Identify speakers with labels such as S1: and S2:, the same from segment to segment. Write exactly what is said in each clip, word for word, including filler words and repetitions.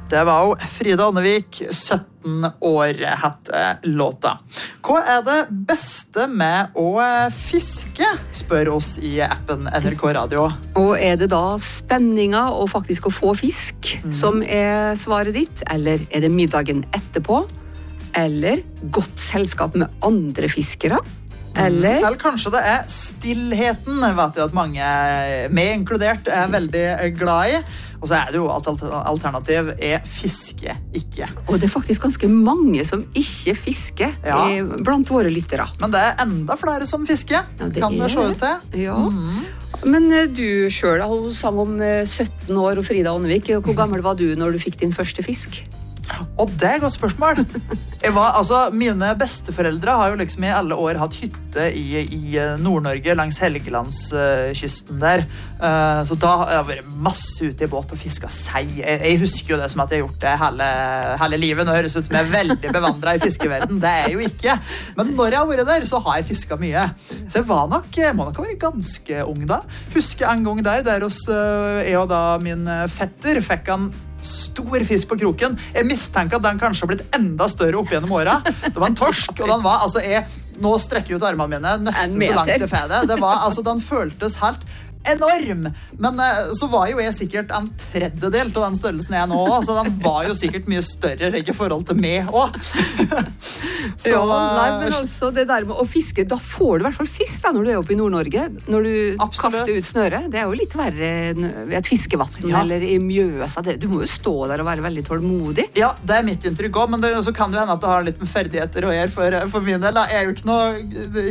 S1: Det var jo Frida Ånnevik, sytten år hette låta. Hva er det beste med å fiske, spør oss i appen N R K Radio.
S2: Og er det da spenninga og faktisk å få fisk mm. som er svaret ditt, eller er det middagen etterpå, eller godt selskap med andre fiskere? Eller?
S1: Eller kanskje det er stillheten, vet du at mange, med inkludert, er veldig glad i. Og så er det jo at alternativ er fiske ikke.
S2: Og det er faktisk ganske mange som ikke fisker ja. blant våre lyttere.
S1: Men det er enda flere som fisker, ja, det kan det se ut til.
S2: Ja. Mm. Men du selv, da, hun sang om sytten år og Frida Ånnevik. Hvor gammel var du når du fikk din første fisk?
S1: Og det er et godt spørsmål. Jeg var, altså, mine besteforeldre har jo liksom i alle år hatt hytte i, i Nord-Norge langs Helgelandskysten der. Uh, så da har jeg vært masse ute i båt og fisket sei. Jeg, jeg husker jo det som at jeg har gjort det hele, hele livet. Nå høres ut som jeg er veldig bevandret i fiskeverden. Det er jeg jo ikke. Men når jeg har vært der, så har jeg fisket mye. Så jeg var nok, jeg må nok ha vært ganske ung da. Husker en gang der, der hos uh, jeg og da min fetter fikk han stor fisk på kroken. Jeg mistenker at den kanskje har blitt enda større opp gjennom året. Det var en torsk, og den var, altså, jeg, nå strekker jeg ut armene mine nesten så langt til fede. Det var, altså, den føltes helt enorm. Men så var jo jeg sikkert en tredjedel til den størrelsen jeg er nå, så den var jo sikkert mye større i forhold til meg også.
S2: Så, ja, nei, men altså det der med å fiske, da får du i hvert fall fisk da, når du er oppe i Nord-Norge, når du absolutt. Kaster ut snøret. Det er jo litt verre ved et fiskevatten ja. Eller i Mjøsa. Du må jo stå der og være veldig tålmodig.
S1: Ja, det er mitt inntrykk også, men det, så kan det hende at det har litt med ferdigheter å gjøre for, for min del. Jeg er jo ikke noe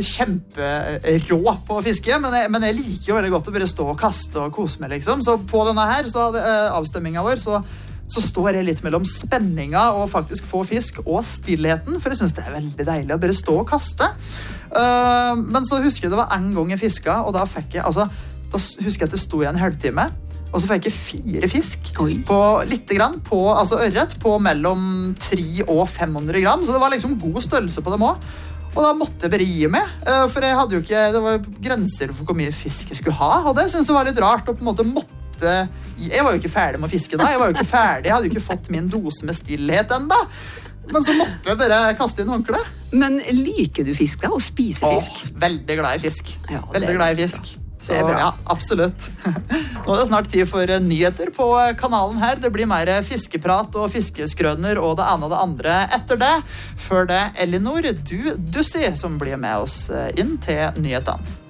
S1: kjemperå på å fiske, men jeg, men jeg liker jo veldig godt å stå og kaste og kose meg liksom. Så på denne her, så hadde uh, avstemminga vår, så, så står jeg litt mellom spenninga og faktisk få fisk og stillheten, for jeg synes det er veldig deilig å bare stå og kaste. Uh, men så husker jeg det var en gang jeg fisket, og da fikk jeg, altså, da husker jeg at det stod i en halvtime, og så fikk jeg fire fisk Oi. På litt grann, på, altså ørret, på mellom tre og fem hundre gram, så det var liksom god størrelse på dem også. Og da måtte jeg bare gi meg, for jeg hadde jo ikke, det var grenser for hvor mye fisk jeg skulle ha, og det synes jeg var litt rart, og på en måte måtte, jeg var jo ikke ferdig med å fiske da, jeg var jo ikke ferdig, jeg hadde jo ikke fått min dose med stillhet enda, men så måtte jeg bare kaste inn håndkle.
S2: Men liker du fisk da, og spiser fisk?
S1: Åh, veldig glad i fisk,
S2: ja,
S1: veldig glad i fisk. Så, ja, absolutt. Nå er det snart tid for nyheter på kanalen her. Det blir mer fiskeprat og fiskeskrøner og det ene og det andre etter det. Før det, Elinor, du, du sier som blir med oss inn til nyhetene.